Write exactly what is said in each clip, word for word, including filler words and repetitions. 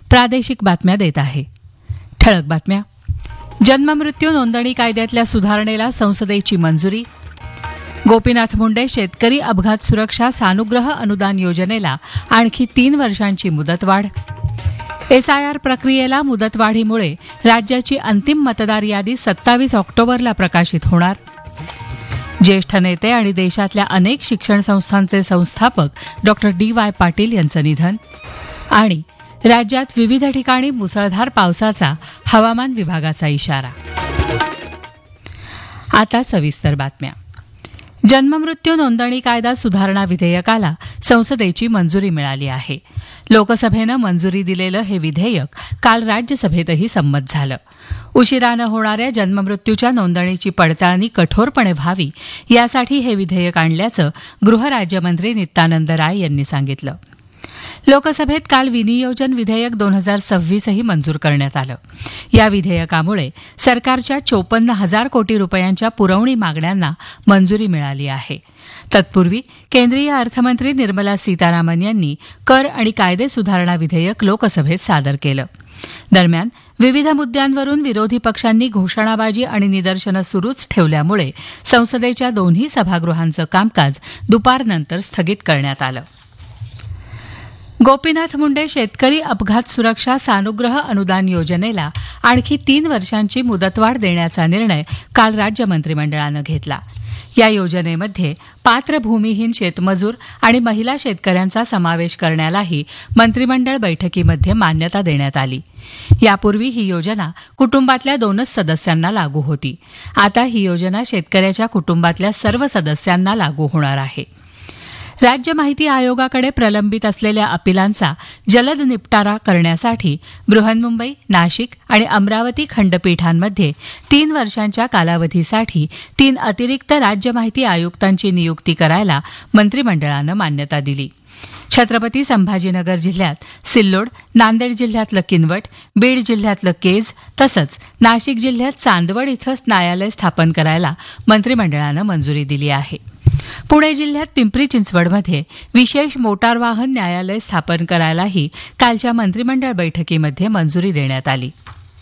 प्रादेशिक बातम्या देत आहे. ठळक बातम्या. जन्ममृत्यू नोंदणी कायद्यातल्या सुधारणेला संसदेची मंजुरी. गोपीनाथ मुंडे शेतकरी अपघात सुरक्षा सानुग्रह अनुदान योजनेला आणखी तीन वर्षांची मुदतवाढ. एसआयआर प्रक्रियेला मुदतवाढीमुळे राज्याची अंतिम मतदार यादी सत्तावीस ऑक्टोबरला प्रकाशित होणार. ज्येष्ठ नेते आणि देशातल्या अनेक शिक्षण संस्थांचे संस्थापक डॉक्टर डी वाय पाटील यांचं निधन. आणि राज्यात विविध ठिकाणी मुसळधार पावसाचा हवामान विभागाचा इशारा. आता सविस्तर बातम्या. जन्ममृत्यू नोंदणी कायदा सुधारणा विधेयकाला संसदेची मंजुरी मिळाली आहे. लोकसभेनं मंजुरी दिलेलं हे विधेयक काल राज्यसभेतही संमत झालं. उशिरानं होणाऱ्या जन्ममृत्यूच्या नोंदणीची पडताळणी कठोरपणे व्हावी यासाठी हे विधेयक आणल्याचं गृहराज्यमंत्री नित्यानंद राय यांनी सांगितलं. लोकसभेत काल विनियोजन विधेयक दोन हजार सव्वीसही मंजूर करण्यात आलं. या विधेयकामुळे सरकारच्या चोपन्न हजार कोटी रुपयांच्या पुरवणी मागण्यांना मंजुरी मिळाली आहे. तत्पूर्वी केंद्रीय अर्थमंत्री निर्मला सीतारामन यांनी कर आणि कायदे सुधारणा विधेयक लोकसभेत सादर केलं. दरम्यान विविध मुद्द्यांवरून विरोधी पक्षांनी घोषणाबाजी आणि निदर्शनं सुरूच ठेवल्यामुळे संसदेच्या दोन्ही सभागृहांचं कामकाज दुपारनंतर स्थगित करण्यात आलं. गोपीनाथ मुंडे शेतकरी अपघात सुरक्षा सानुग्रह अनुदान योजनेला आणखी तीन वर्षांची मुदतवाढ देण्याचा निर्णय काल राज्य मंत्रिमंडळानं घेतला. या योजनेमध्ये पात्र भूमिहीन शेतमजूर आणि महिला शेतकऱ्यांचा समावेश करण्यालाही मंत्रिमंडळ बैठकीमध्ये मान्यता देण्यात आली. यापूर्वी ही योजना कुटुंबातल्या दोनच सदस्यांना लागू होती. आता ही योजना शेतकऱ्याच्या कुटुंबातल्या सर्व सदस्यांना लागू होणार आहे. राज्य माहिती आयोगाकडे प्रलंबित असलेल्या अपिलांचा जलद निपटारा करण्यासाठी बृहन्मुंबई, नाशिक आणि अमरावती खंडपीठांमध्ये तीन वर्षांच्या कालावधीसाठी तीन अतिरिक्त राज्य माहिती आयुक्तांची नियुक्ती करायला मंत्रिमंडळानं मान्यता दिली. छत्रपती संभाजीनगर जिल्ह्यात सिल्लोड, नांदेड जिल्ह्यातलं किनवट, बीड जिल्ह्यातलं केज तसंच नाशिक जिल्ह्यात चांदवड इथं न्यायालय स्थापन करायला मंत्रिमंडळानं मंजुरी दिली आहे. पुणे जिल्ह्यात पिंपरी चिंचवडमध्ये विशेष मोटार वाहन न्यायालय स्थापन करायलाही कालच्या मंत्रिमंडळ बैठकीमध्ये मंजुरी देण्यात आली.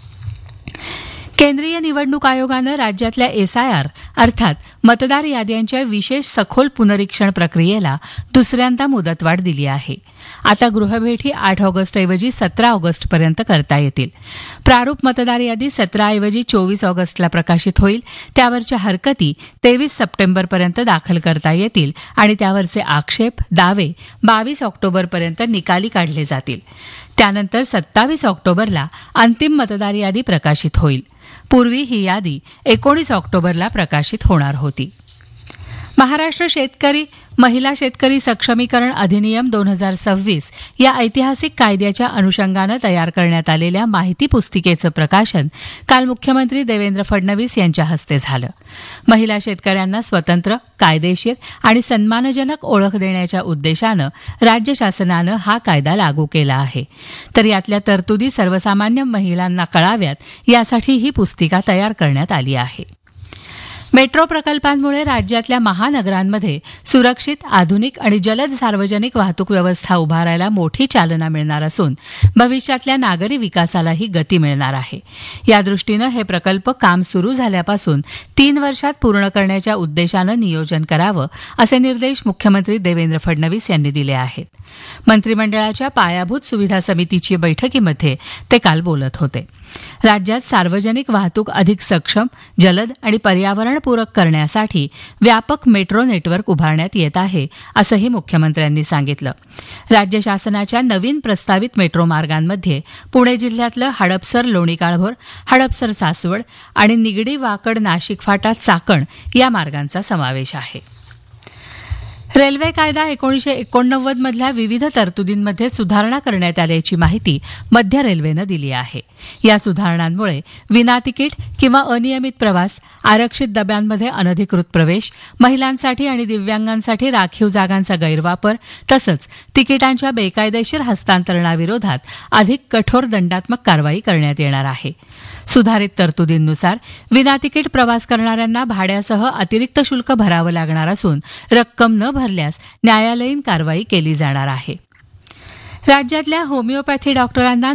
केंद्रीय निवडणूक आयोगानं राज्यातल्या एसआयआर अर्थात मतदार याद्यांच्या विशेष सखोल पुनरीक्षण प्रक्रियेला दुसऱ्यांदा मुदतवाढ दिली आहे. आता गृहभेटी आठ ऑगस्टऐवजी सतरा ऑगस्टपर्यंत करता येतील. प्रारूप मतदार यादी सतराऐवजी चोवीस ऑगस्टला प्रकाशित होईल. त्यावरच्या हरकती तेवीस सप्टेंबरपर्यंत दाखल करता येतील आणि त्यावरचे आक्षेप, दावे बावीस ऑक्टोबरपर्यंत निकाली काढले जातील. त्यानंतर सत्तावीस ऑक्टोबरला अंतिम मतदार यादी प्रकाशित होईल. पूर्वी ही यादी एकोणीस ऑक्टोबरला प्रकाशित होणार होती. महाराष्ट्र शेतकरी महिला शेतकरी सक्षमीकरण अधिनियम दोन हजार सव्वीस या ऐतिहासिक कायद्याच्या अनुषंगानं तयार करण्यात आलेल्या माहिती पुस्तिकेचं प्रकाशन काल मुख्यमंत्री देवेंद्र फडणवीस यांच्या हस्ते झालं. महिला शेतकऱ्यांना स्वतंत्र, कायदेशीर आणि सन्मानजनक ओळख देण्याच्या उद्देशानं राज्य शासनानं हा कायदा लागू केला आहे. तर यातल्या तरतुदी सर्वसामान्य महिलांना कळाव्यात यासाठी ही पुस्तिका तयार करण्यात आली आहे. मेट्रो प्रकल्पांमुळे राज्यातल्या महानगरांमध्ये सुरक्षित, आधुनिक आणि जलद सार्वजनिक वाहतूक व्यवस्था उभारायला मोठी चालना मिळणार असून भविष्यातल्या नागरी विकासालाही गती मिळणार आहे. या दृष्टीनं हे प्रकल्प काम सुरू झाल्यापासून तीन वर्षात पूर्ण करण्याच्या उद्देशानं नियोजन करावं असे निर्देश मुख्यमंत्री देवेंद्र फडणवीस यांनी दिले आहेत. मंत्रिमंडळाच्या पायाभूत सुविधा समितीची बैठकीमध्ये ते काल बोलत होते. राज्यात सार्वजनिक वाहतूक अधिक सक्षम, जलद आणि पर्यावरणपूरक करण्यासाठी व्यापक मेट्रो नेटवर्क उभारण्यात येत आहे असंही मुख्यमंत्र्यांनी सांगितलं. राज्य शासनाच्या नवीन प्रस्तावित मेट्रो मार्गांमध्ये पुणे जिल्ह्यातलं हडपसर लोणी काळभोर, हडपसर सासवड आणि निगडी वाकड नाशिक फाटा चाकण या मार्गांचा समावेश आहे. रेल्वे कायदा एकोणीसशे एकोणनव्वद मधल्या विविध तरतुदींमध्ये सुधारणा करण्यात आल्याची माहिती मध्य रेल्वेनं दिली आहे. या सुधारणांमुळे विना तिकीट किंवा अनियमित प्रवास, आरक्षित डब्यांमध्ये अनधिकृत प्रवेश, महिलांसाठी आणि दिव्यांगांसाठी राखीव जागांचा गैरवापर तसंच तिकिटांच्या बेकायदेशीर हस्तांतरणाविरोधात अधिक कठोर दंडात्मक कारवाई करण्यात येणार आहे. सुधारित तरतुदींनुसार विना तिकीट प्रवास करणाऱ्यांना भाड्यासह अतिरिक्त शुल्क भरावं लागणार असून रक्कम न भरल्यास न्यायालयीन कारवाई केली जाणार आहे. राज्यातल्या होमिओपॅथी डॉक्टरांना